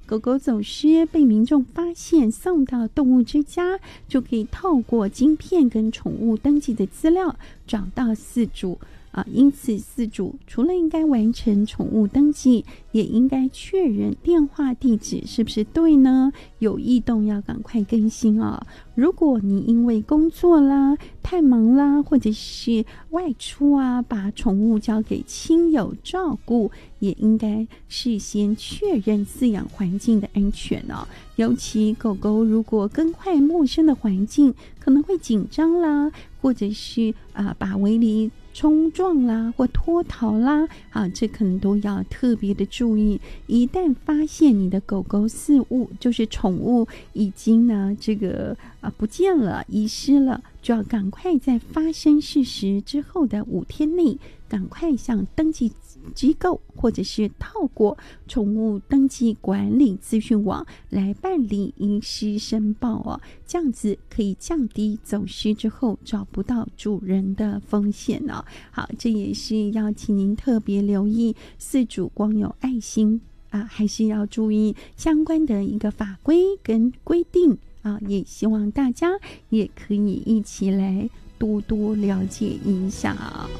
狗狗走失被民众发现送到动物之家，就可以透过晶片跟宠物登记的资料找到饲主因此饲主除了应该完成宠物登记，也应该确认电话地址是不是对呢？有异动要赶快更新哦。如果你因为工作啦、太忙啦，或者是外出把宠物交给亲友照顾，也应该事先确认饲养环境的安全哦。尤其狗狗如果更换陌生的环境，可能会紧张啦，或者是把围篱冲撞啦或脱逃啦，这可能都要特别的注意。一旦发现你的狗狗饲物就是宠物已经呢不见了、遗失了，就要赶快在发生事实之后的5天内，赶快向登记机构或者是透过宠物登记管理资讯网来办理遗失申报哦，这样子可以降低走失之后找不到主人的风险哦。好，这也是要请您特别留意，饲主光有爱心还是要注意相关的一个法规跟规定也希望大家也可以一起来多多了解一下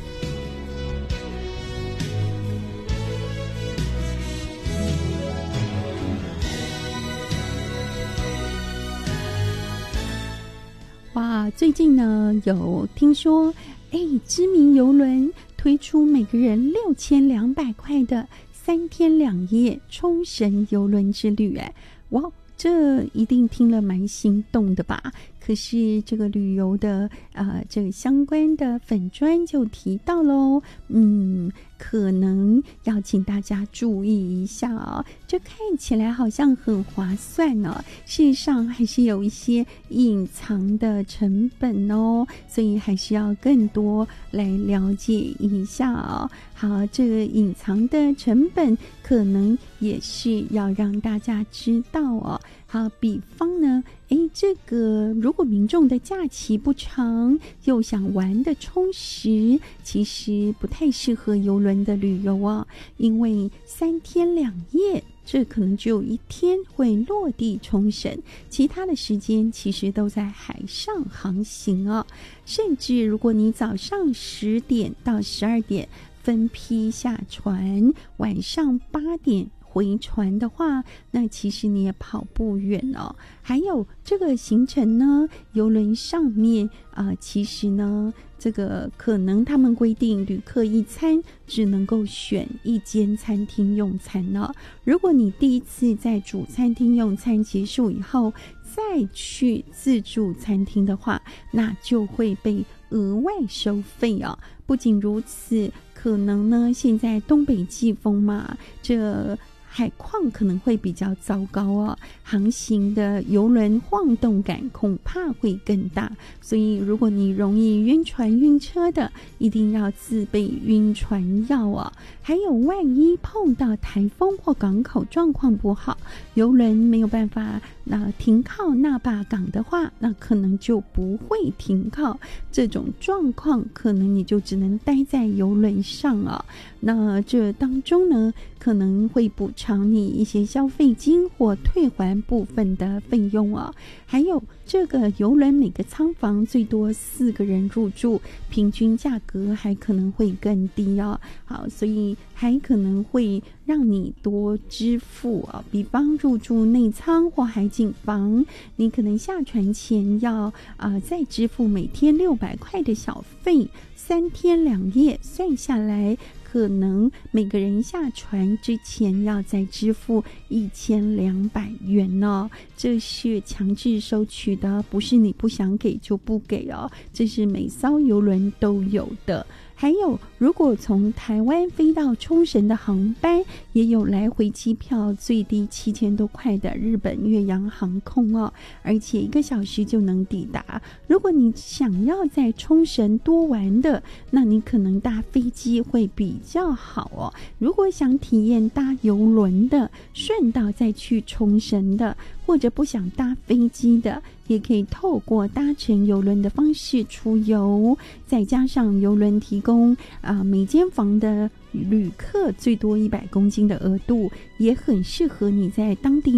哇，最近呢有听说知名邮轮推出每个人6200块的3天2夜冲绳邮轮之旅哇，这一定听了蛮心动的吧？可是这个旅游的这个相关的粉专就提到咯，可能要请大家注意一下哦。这看起来好像很划算哦，事实上还是有一些隐藏的成本哦，所以还是要更多来了解一下哦。好，这个隐藏的成本可能也是要让大家知道哦。好，比方呢这个如果民众的假期不长，又想玩的充实，其实不太适合邮轮的旅游哦，因为3天2夜，这可能只有1天会落地冲绳，其他的时间其实都在海上航行哦。甚至如果你早上10点到12点分批下船，晚上8点回船的话，那其实你也跑不远哦。还有这个行程呢，邮轮上面其实呢，这个可能他们规定旅客一餐只能够选1间餐厅用餐哦。如果你第一次在主餐厅用餐结束以后再去自助餐厅的话，那就会被额外收费哦。不仅如此，可能呢现在东北季风嘛，这海况可能会比较糟糕哦，航行的邮轮晃动感恐怕会更大，所以如果你容易晕船晕车的，一定要自备晕船药哦。还有万一碰到台风或港口状况不好，邮轮没有办法停靠那霸港的话，那可能就不会停靠，这种状况可能你就只能待在邮轮上哦。那这当中呢，可能会补偿你一些消费金或退还部分的费用哦。还有这个邮轮每个舱房最多4个人入住，平均价格还可能会更低哦。好，所以还可能会让你多支付哦。比方入住内舱或海景房，你可能下船前要再支付每天600块的小费，3天2夜算下来，可能每个人下船之前要再支付1200元哦。这是强制收取的，不是你不想给就不给哦，这是每艘邮轮都有的。还有如果从台湾飞到冲绳的航班，也有来回机票最低7000多块的日本越洋航空哦，而且1个小时就能抵达。如果你想要在冲绳多玩的，那你可能搭飞机会比较好哦。如果想体验搭邮轮的，顺道再去冲绳的，或者不想搭飞机的，也可以透过搭乘邮轮的方式出游，再加上邮轮提供每间房的旅客最多100公斤的额度，也很适合你在当地